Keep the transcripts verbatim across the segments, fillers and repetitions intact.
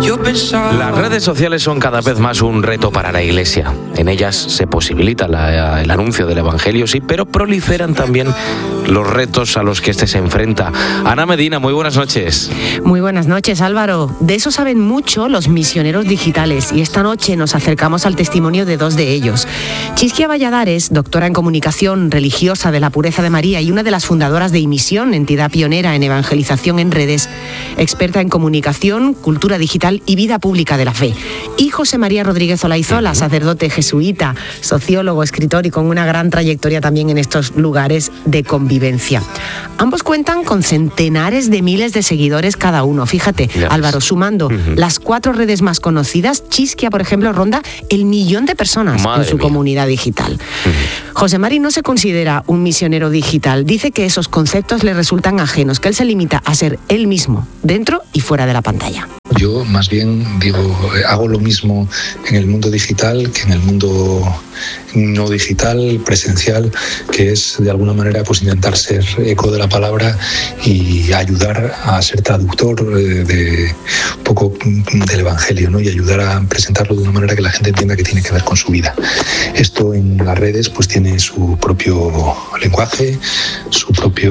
Yo pensaba... Las redes sociales son cada vez más un reto para la Iglesia. En ellas se posibilita la, el anuncio del Evangelio, sí, pero proliferan también los retos a los que éste se enfrenta. Ana Medina, muy buenas noches. Muy buenas noches, Álvaro. De eso saben mucho los misioneros digitales y esta noche nos acercamos al testimonio de dos de ellos. Chisquia Valladares, doctora en comunicación religiosa de la Pureza de María y una de las fundadoras de Imisión, entidad pionera en evangelización en redes, experta en comunicación, cultura digital y vida pública de la fe. Y José María Rodríguez Olaizola, sacerdote jesuita, sociólogo, escritor y con una gran trayectoria también en estos lugares de convivencia. Ambos cuentan con centenares de miles de seguidores cada uno. Fíjate, yes. Álvaro, sumando uh-huh. las cuatro redes más conocidas, Chisquia, por ejemplo, ronda el millón de personas Madre en su mía. comunidad digital. Uh-huh. José Mari no se considera un misionero digital. Dice que esos conceptos le resultan ajenos, que él se limita a ser él mismo, dentro y fuera de la pantalla. Yo más bien digo, hago lo mismo en el mundo digital que en el mundo no digital, presencial, que es de alguna manera pues intentar ser eco de la palabra y ayudar a ser traductor de, de un poco del Evangelio, ¿no? Y ayudar a presentarlo de una manera que la gente entienda que tiene que ver con su vida. Esto en las redes pues tiene su propio lenguaje, su propio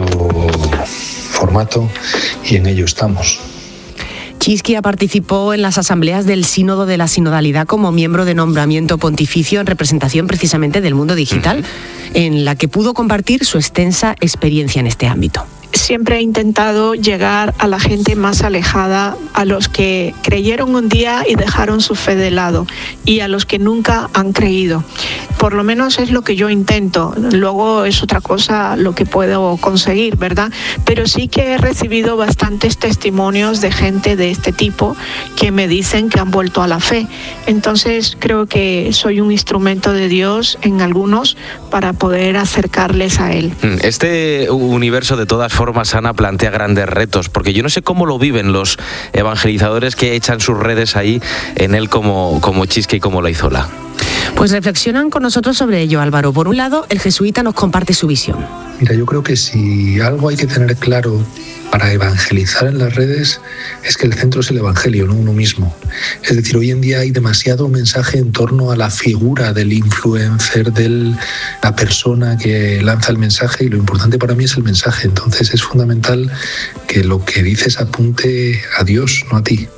formato y en ello estamos. Chisquia participó en las asambleas del Sínodo de la Sinodalidad como miembro de nombramiento pontificio en representación precisamente del mundo digital, en la que pudo compartir su extensa experiencia en este ámbito. Siempre he intentado llegar a la gente más alejada, a los que creyeron un día y dejaron su fe de lado, y a los que nunca han creído. Por lo menos es lo que yo intento. Luego es otra cosa lo que puedo conseguir, ¿verdad? Pero sí que he recibido bastantes testimonios de gente de este tipo que me dicen que han vuelto a la fe. Entonces creo que soy un instrumento de Dios en algunos para poder acercarles a Él. Este universo de todas formas, Ana, plantea grandes retos, porque yo no sé cómo lo viven los evangelizadores que echan sus redes ahí en él como, como Chisquia y como Olaizola. Pues reflexionan con nosotros sobre ello, Álvaro. Por un lado, el jesuita nos comparte su visión. Mira, yo creo que si algo hay que tener claro para evangelizar en las redes es que el centro es el evangelio, no uno mismo. Es decir, hoy en día hay demasiado mensaje en torno a la figura del influencer, de la persona que lanza el mensaje, y lo importante para mí es el mensaje. Entonces es fundamental que lo que dices apunte a Dios, no a ti.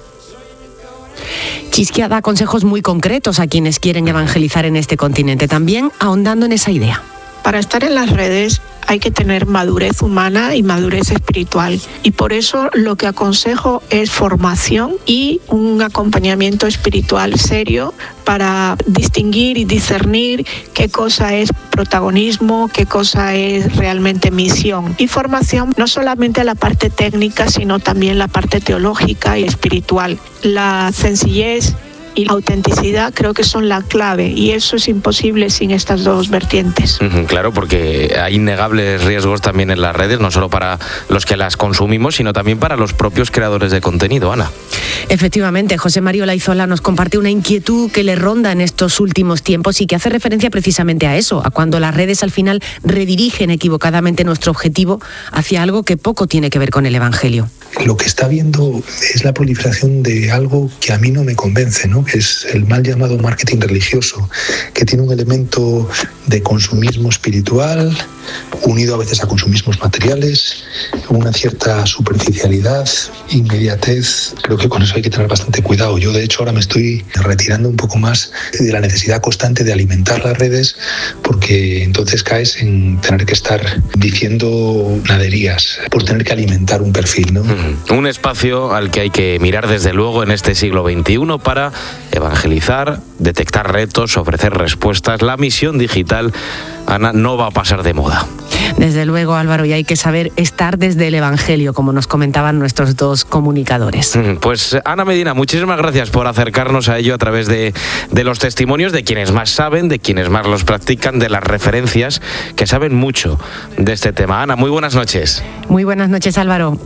Chisquia da consejos muy concretos a quienes quieren evangelizar en este continente, también ahondando en esa idea. Para estar en las redes hay que tener madurez humana y madurez espiritual, y por eso lo que aconsejo es formación y un acompañamiento espiritual serio para distinguir y discernir qué cosa es protagonismo, qué cosa es realmente misión, y formación no solamente la parte técnica sino también la parte teológica y espiritual. La sencillez y la autenticidad creo que son la clave, y eso es imposible sin estas dos vertientes. Uh-huh, claro, porque hay innegables riesgos también en las redes, no solo para los que las consumimos, sino también para los propios creadores de contenido, Ana. Efectivamente, José María Olaizola nos comparte una inquietud que le ronda en estos últimos tiempos y que hace referencia precisamente a eso, a cuando las redes al final redirigen equivocadamente nuestro objetivo hacia algo que poco tiene que ver con el Evangelio. Lo que está viendo es la proliferación de algo que a mí no me convence, ¿no? Que es el mal llamado marketing religioso, que tiene un elemento de consumismo espiritual, unido a veces a consumismos materiales, una cierta superficialidad, inmediatez. Creo que con eso hay que tener bastante cuidado. Yo, de hecho, ahora me estoy retirando un poco más de la necesidad constante de alimentar las redes, porque entonces caes en tener que estar diciendo naderías por tener que alimentar un perfil, ¿no? Mm, un espacio al que hay que mirar desde luego en este siglo veintiuno para evangelizar, detectar retos, ofrecer respuestas. La misión digital, Ana, no va a pasar de moda. Desde luego, Álvaro, y hay que saber estar desde el Evangelio, como nos comentaban nuestros dos comunicadores. Pues Ana Medina, muchísimas gracias por acercarnos a ello a través de, de los testimonios de quienes más saben, de quienes más los practican, de las referencias que saben mucho de este tema. Ana, muy buenas noches. Muy buenas noches, Álvaro.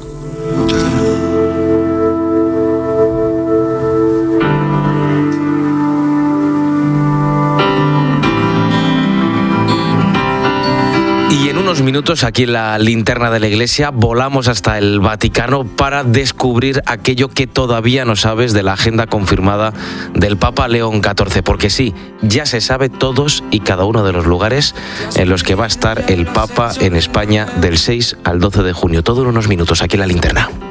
unos minutos, aquí en la linterna de la Iglesia, volamos hasta el Vaticano para descubrir aquello que todavía no sabes de la agenda confirmada del Papa León catorce, porque sí, ya se sabe todos y cada uno de los lugares en los que va a estar el Papa en España del seis al doce de junio. Todo en unos minutos, aquí en la linterna.